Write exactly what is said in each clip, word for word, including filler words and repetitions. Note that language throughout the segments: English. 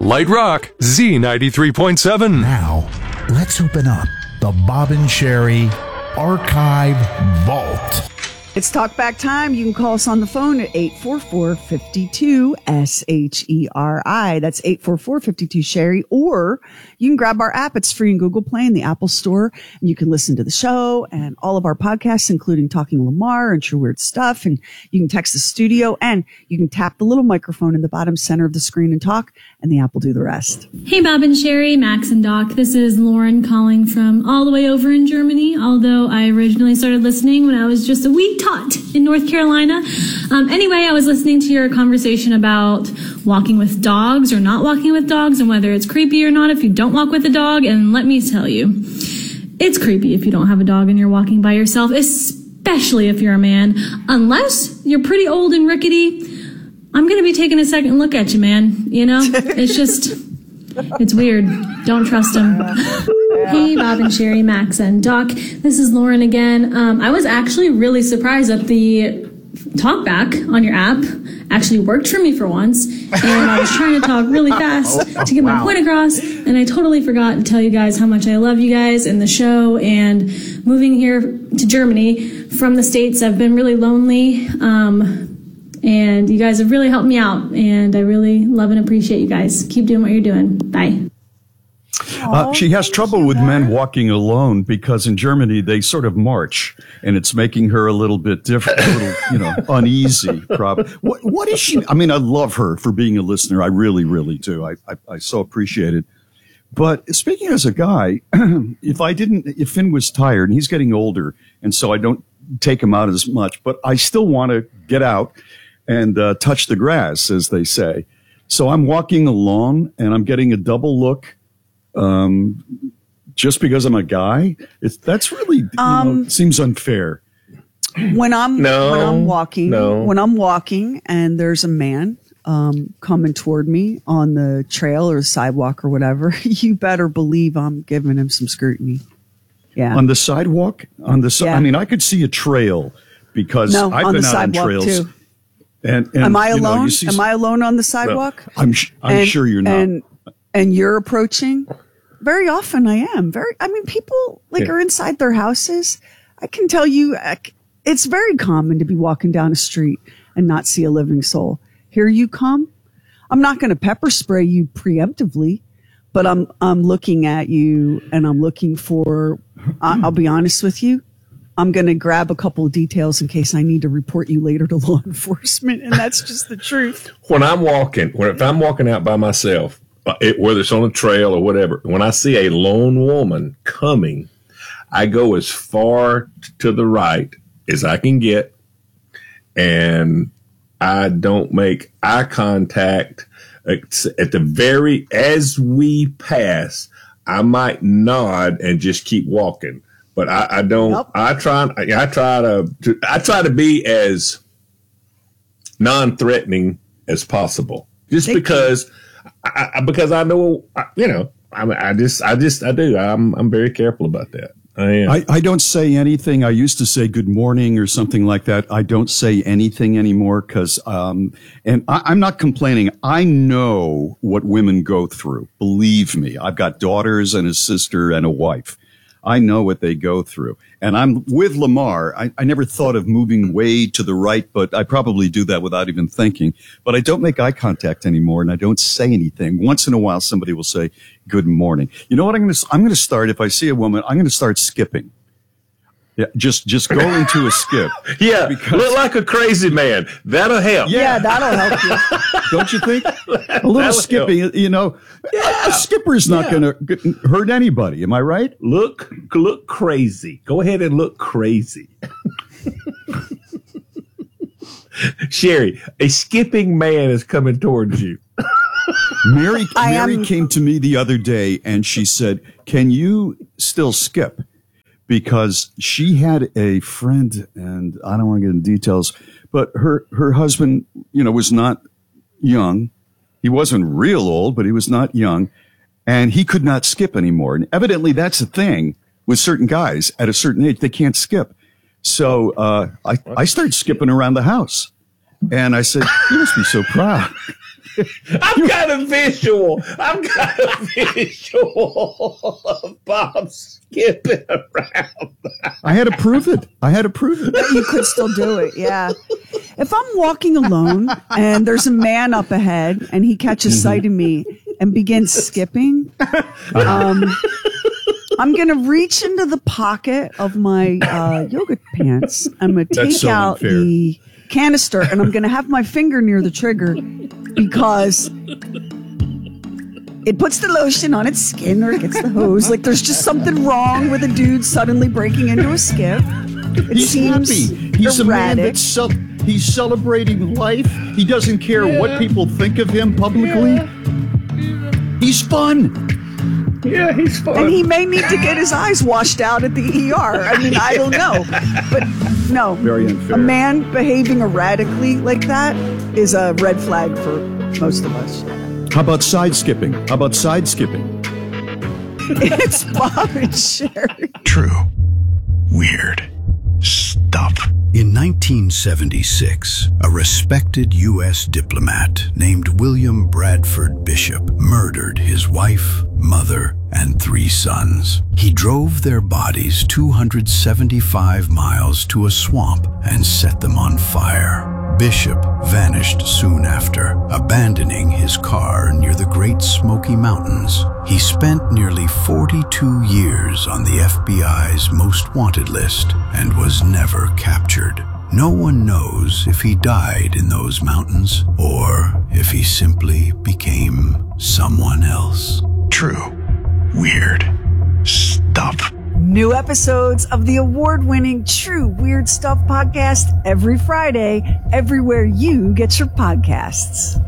Light Rock, Z ninety-three point seven. Now, let's open up the Bob and Sheri Archive Vault. It's talkback time. You can call us on the phone at eight four four, five two, S H E R I. That's eight four four, five two, Sheri. Or you can grab our app. It's free in Google Play and the Apple Store. And you can listen to the show and all of our podcasts, including Talking Lamar and True Weird Stuff. And you can text the studio, and you can tap the little microphone in the bottom center of the screen and talk, and the app will do the rest. Hey, Bob and Sheri, Max and Doc. This is Lauren calling from all the way over in Germany, although I originally started listening when I was just a wee tot in North Carolina. Um, anyway, I was listening to your conversation about walking with dogs or not walking with dogs and whether it's creepy or not if you don't walk with a dog. And let me tell you, it's creepy if you don't have a dog and you're walking by yourself, especially if you're a man. Unless you're pretty old and rickety, I'm going to be taking a second look at you, man. You know, it's just, it's weird. Don't trust them. Hey, Bob and Sheri, Max and Doc. This is Lauren again. Um, I was actually really surprised that the talkback on your app actually worked for me for once. And I was trying to talk really fast to get my point across. And I totally forgot to tell you guys how much I love you guys and the show. And moving here to Germany from the States, I've been really lonely. Um, and you guys have really helped me out. And I really love and appreciate you guys. Keep doing what you're doing. Bye. Uh, she has trouble with men walking alone because in Germany they sort of march, and it's making her a little bit different, a little, you know, uneasy. Probably. What, what is she? I mean, I love her for being a listener. I really, really do. I, I, I so appreciate it. But speaking as a guy, if I didn't, if Finn was tired, and he's getting older, and so I don't take him out as much, but I still want to get out and uh, touch the grass, as they say. So I'm walking alone, and I'm getting a double look. Um, just because I'm a guy, it's that's really you um, know, seems unfair. When I'm no, when I'm walking, no. when I'm walking, and there's a man um, coming toward me on the trail or sidewalk or whatever, you better believe I'm giving him some scrutiny. Yeah, on the sidewalk, on the si- yeah. I mean, I could see a trail because no, I've on been the out sidewalk on trails. Too. And, and am I you know, alone? see, am I alone on the sidewalk? No, I'm sh- I'm and, sure you're not. And, and you're approaching. Very often I am. Very. I mean, people like Yeah. are inside their houses. I can tell you, it's very common to be walking down a street and not see a living soul. Here you come. I'm not going to pepper spray you preemptively, but I'm I'm looking at you and I'm looking for. I'll be honest with you. I'm going to grab a couple of details in case I need to report you later to law enforcement, and that's just the truth. When I'm walking, when if I'm walking out by myself. It, whether it's on a trail or whatever, when I see a lone woman coming, I go as far t- to the right as I can get, and I don't make eye contact. At the very, as we pass, I might nod and just keep walking, but I, I don't. Nope. I try. I try to, to. I try to be as non-threatening as possible, just Thank because. You. I, because I know, you know, I, I just, I just, I do. I'm, I'm very careful about that. I am. I, I don't say anything. I used to say good morning or something like that. I don't say anything anymore because, um, and I, I'm not complaining. I know what women go through. Believe me, I've got daughters and a sister and a wife. I know what they go through. And I'm with Lamar. I, I never thought of moving way to the right, but I probably do that without even thinking. But I don't make eye contact anymore, and I don't say anything. Once in a while, somebody will say, good morning. You know what I'm going to, I'm going to start, if I see a woman, I'm going to start skipping. Yeah, just just go into a skip. Yeah, look like a crazy man. That'll help. Yeah, yeah that'll help you. Don't you think? A little skipping, help. You know. Yeah, a skipper's not yeah. going to hurt anybody. Am I right? Look, look crazy. Go ahead and look crazy. Sheri, a skipping man is coming towards you. Mary, Mary am- came to me the other day and she said, "Can you still skip?" Because she had a friend, and I don't want to get into details, but her, her husband, you know, was not young. He wasn't real old, but he was not young, and he could not skip anymore. And evidently that's a thing with certain guys at a certain age. They can't skip. So uh, I, I started skipping around the house, and I said, "You must be so proud." I've got a visual. I've got a visual of Bob skipping around. I had to prove it. I had to prove it. You could still do it, yeah. If I'm walking alone and there's a man up ahead and he catches mm-hmm. sight of me and begins skipping, um, I'm going to reach into the pocket of my uh, yoga pants. I'm going to take so out unfair. the canister and I'm going to have my finger near the trigger because it puts the lotion on its skin or it gets the hose. Like there's just something wrong with a dude suddenly breaking into a skip. It He's seems happy. He's erratic. a man that's ce- he's celebrating life. He doesn't care yeah. what people think of him publicly. Yeah. He's fun. Yeah, he's fun. And he may need to get his eyes washed out at the E R. I mean, I don't know. But no, very unfair. A man behaving erratically like that is a red flag for most of us. How about side skipping? How about side skipping? It's Bob and Sherry. True. Weird stuff. In nineteen seventy-six, a respected U S diplomat named William Bradford Bishop murdered his wife, mother, and three sons. He drove their bodies two hundred seventy-five miles to a swamp and set them on fire. Bishop vanished soon after, abandoning his car near the Great Smoky Mountains. He spent nearly forty-two years on the F B I's most wanted list and was never captured. No one knows if he died in those mountains or if he simply became someone else. True. Weird stuff. New episodes of the award-winning True Weird Stuff podcast every Friday, everywhere you get your podcasts.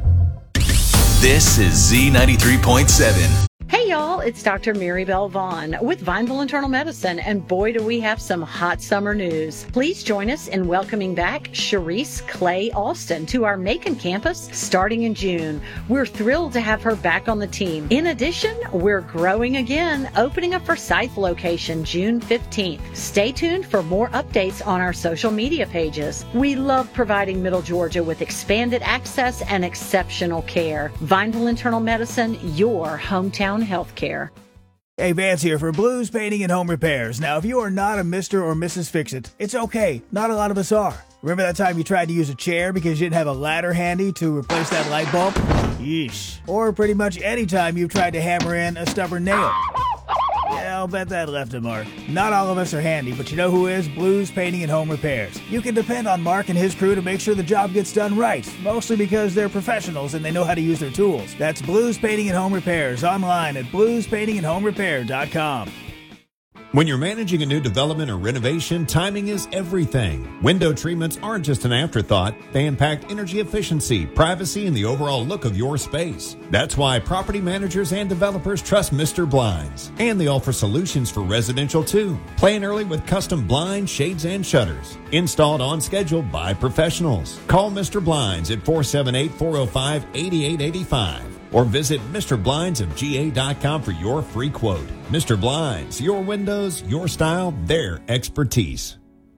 This is Z ninety-three point seven. Hey y'all, it's Doctor Mary Bell Vaughn with Vineville Internal Medicine, and boy do we have some hot summer news. Please join us in welcoming back Sharice Clay Alston to our Macon campus starting in June. We're thrilled to have her back on the team. In addition, we're growing again, opening a Forsyth location June fifteenth. Stay tuned for more updates on our social media pages. We love providing Middle Georgia with expanded access and exceptional care. Vineville Internal Medicine, your hometown healthcare. Hey, Vance here for Blues Painting and Home Repairs. Now, if you are not a Mister or Missus Fix-It, it's okay. Not a lot of us are. Remember that time you tried to use a chair because you didn't have a ladder handy to replace that light bulb? Yeesh. Or pretty much any time you've tried to hammer in a stubborn nail. Yeah, I'll bet that left a mark. Not all of us are handy, but you know who is? Blues Painting and Home Repairs. You can depend on Mark and his crew to make sure the job gets done right, mostly because they're professionals and they know how to use their tools. That's Blues Painting and Home Repairs, online at blues painting and home repair dot com. When you're managing a new development or renovation, timing is everything. Window treatments aren't just an afterthought. They impact energy efficiency, privacy, and the overall look of your space. That's why property managers and developers trust Mister Blinds. And they offer solutions for residential too. Plan early with custom blinds, shades, and shutters. Installed on schedule by professionals. Call Mister Blinds at four seven eight, four oh five, eight eight eight five. Or visit Mister Blinds of G A dot com for your free quote. Mister Blinds, your windows, your style, their expertise.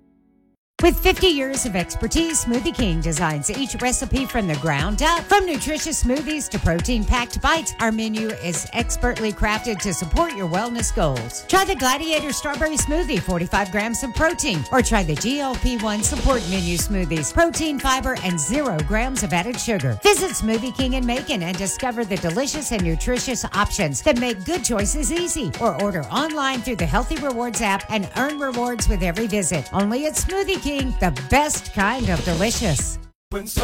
With fifty years of expertise, Smoothie King designs each recipe from the ground up. From nutritious smoothies to protein-packed bites, our menu is expertly crafted to support your wellness goals. Try the Gladiator Strawberry Smoothie, forty-five grams of protein. Or try the G L P one Support Menu Smoothies, protein, fiber, and zero grams of added sugar. Visit Smoothie King in Macon and discover the delicious and nutritious options that make good choices easy. Or order online through the Healthy Rewards app and earn rewards with every visit. Only at Smoothie King. The best kind of delicious.